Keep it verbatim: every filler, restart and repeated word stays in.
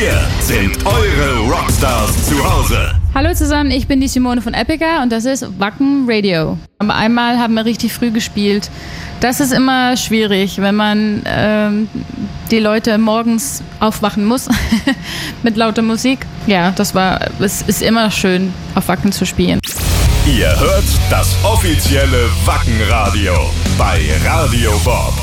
Hier sind eure Rockstars zu Hause. Hallo zusammen, ich bin die Simone von Epica und das ist Wacken Radio. Aber einmal haben wir richtig früh gespielt. Das ist immer schwierig, wenn man ähm, die Leute morgens aufwachen muss mit lauter Musik. Ja, das war, es ist immer schön, auf Wacken zu spielen. Ihr hört das offizielle Wacken Radio bei Radio Bob.